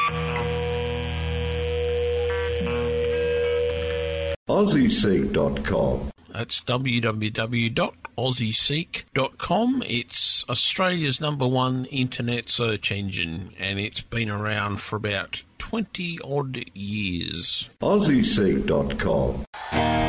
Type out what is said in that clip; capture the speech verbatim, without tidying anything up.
Aussie Seek dot com. That's w w w dot aussie seek dot com. It's Australia's number one internet search engine, and it's been around for about twenty odd years. Aussie Seek dot com.